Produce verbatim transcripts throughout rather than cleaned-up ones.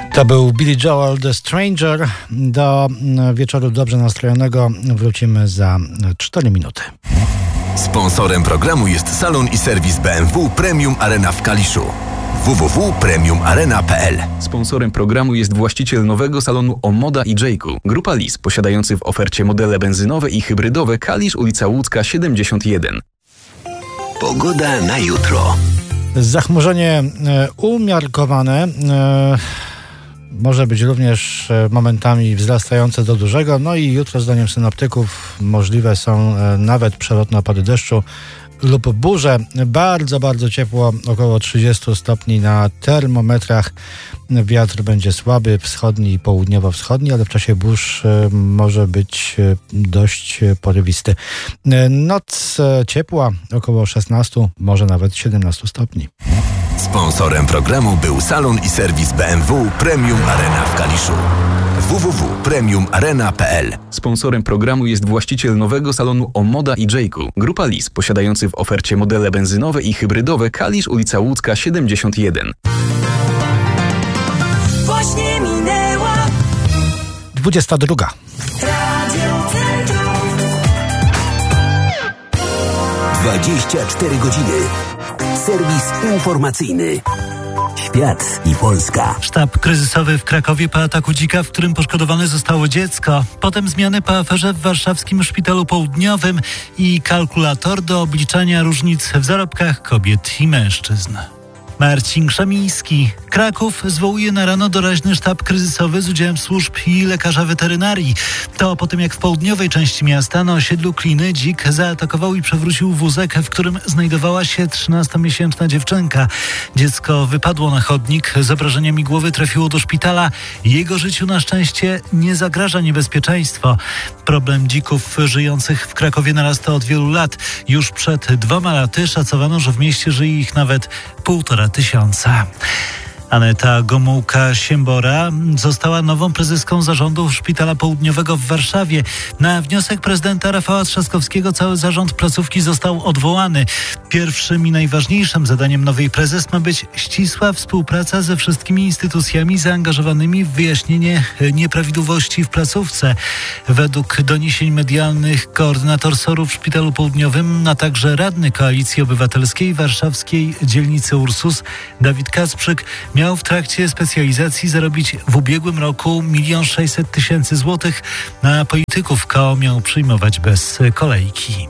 To był Billy Joel, The Stranger. Do wieczoru dobrze nastrojonego wrócimy za cztery minuty. Sponsorem programu jest salon i serwis B M W Premium Arena w Kaliszu. w w w kropka premium arena kropka p l. Sponsorem programu jest właściciel nowego salonu Omoda i Jayku. Grupa Lis, posiadający w ofercie modele benzynowe i hybrydowe. Kalisz, ulica Łódzka siedemdziesiąt jeden. Pogoda na jutro. Zachmurzenie umiarkowane. Może być również momentami wzrastające do dużego. No i jutro zdaniem synoptyków możliwe są nawet przelotne opady deszczu lub burze. Bardzo, bardzo ciepło, około trzydzieści stopni na termometrach. Wiatr będzie słaby, wschodni i południowo-wschodni, ale w czasie burz może być dość porywisty. Noc ciepła, około szesnaście, może nawet siedemnaście stopni. Sponsorem programu był salon i serwis B M W Premium Arena w Kaliszu. w w w kropka premium arena kropka p l. Sponsorem programu jest właściciel nowego salonu Omoda i Jayku. Grupa Lis, posiadający w ofercie modele benzynowe i hybrydowe. Kalisz, ulica Łódzka siedemdziesiąt jeden. Właśnie minęła dwudziesta druga. dwadzieścia cztery godziny. Serwis informacyjny. Świat i Polska. Sztab kryzysowy w Krakowie po ataku dzika, w którym poszkodowane zostało dziecko. Potem zmiany po aferze w warszawskim Szpitalu Południowym i kalkulator do obliczania różnic w zarobkach kobiet i mężczyzn. Marcin Krzemiński. Kraków zwołuje na rano doraźny sztab kryzysowy z udziałem służb i lekarza weterynarii. To po tym, jak w południowej części miasta na osiedlu Kliny dzik zaatakował i przewrócił wózek, w którym znajdowała się trzynastomiesięczna dziewczynka. Dziecko wypadło na chodnik, z obrażeniami głowy trafiło do szpitala. Jego życiu na szczęście nie zagraża niebezpieczeństwo. Problem dzików żyjących w Krakowie narasta od wielu lat. Już przed dwoma laty szacowano, że w mieście żyje ich nawet półtora tysiąca. Aneta Gomułka-Siembora została nową prezeską zarządu Szpitala Południowego w Warszawie. Na wniosek prezydenta Rafała Trzaskowskiego cały zarząd placówki został odwołany. Pierwszym i najważniejszym zadaniem nowej prezes ma być ścisła współpraca ze wszystkimi instytucjami zaangażowanymi w wyjaśnienie nieprawidłowości w placówce. Według doniesień medialnych koordynator S O R-u w Szpitalu Południowym, a także radny Koalicji Obywatelskiej warszawskiej dzielnicy Ursus Dawid Kasprzyk miał w trakcie specjalizacji zarobić w ubiegłym roku milion sześćset tysięcy złotych, a polityków K O miał przyjmować bez kolejki.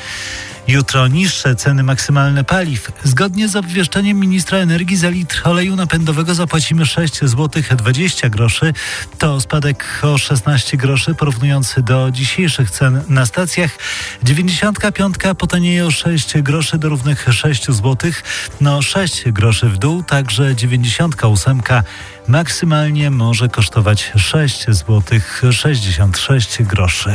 Jutro niższe ceny maksymalne paliw. Zgodnie z obwieszczeniem ministra energii za litr oleju napędowego zapłacimy sześć złotych dwadzieścia groszy. To spadek o szesnaście groszy porównując do dzisiejszych cen na stacjach. dziewięćdziesiątka piątka potanieje o sześć groszy do równych sześć złotych. No sześć groszy w dół, także dziewięćdziesiątka ósemka maksymalnie może kosztować sześć złotych sześćdziesiąt sześć groszy.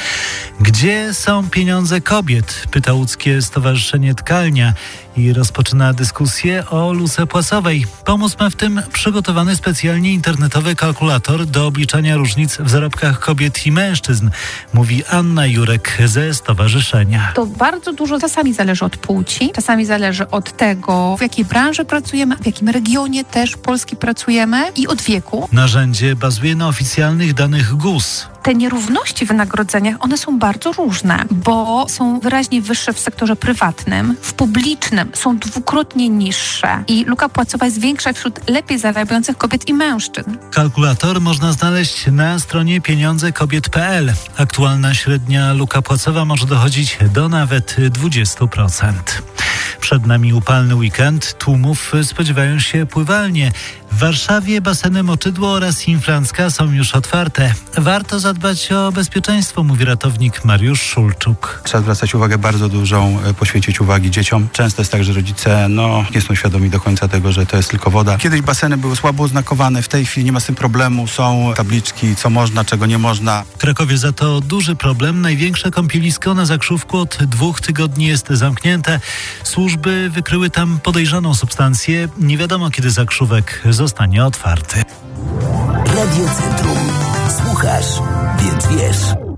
Gdzie są pieniądze kobiet? Pyta łódzkie Stowarzyszenie Tkalnia i rozpoczyna dyskusję o luce płacowej. Pomóc ma w tym przygotowany specjalnie internetowy kalkulator do obliczania różnic w zarobkach kobiet i mężczyzn, mówi Anna Jurek ze stowarzyszenia. To bardzo dużo czasami zależy od płci, czasami zależy od tego, w jakiej branży pracujemy, w jakim regionie też Polski pracujemy i od wieku. Narzędzie bazuje na oficjalnych danych G U S. Te nierówności w wynagrodzeniach, one są bardzo różne, bo są wyraźnie wyższe w sektorze prywatnym, w publicznym są dwukrotnie niższe i luka płacowa jest większa wśród lepiej zarabiających kobiet i mężczyzn. Kalkulator można znaleźć na stronie pieniądze kobiet kropka p l. Aktualna średnia luka płacowa może dochodzić do nawet dwadzieścia procent. Przed nami upalny weekend, tłumów spodziewają się pływalnie. W Warszawie baseny Moczydło oraz Inflancka są już otwarte. Warto zadbać o bezpieczeństwo, mówi ratownik Mariusz Szulczuk. Trzeba zwracać uwagę bardzo dużą, poświęcić uwagi dzieciom. Często jest tak, że rodzice no, nie są świadomi do końca tego, że to jest tylko woda. Kiedyś baseny były słabo oznakowane, w tej chwili nie ma z tym problemu. Są tabliczki, co można, czego nie można. W Krakowie za to duży problem. Największe kąpielisko na Zakrzówku od dwóch tygodni jest zamknięte. Służby wykryły tam podejrzaną substancję. Nie wiadomo, kiedy Zakrzówek zostanie otwarty. Radio Centrum. Słuchasz, więc wiesz.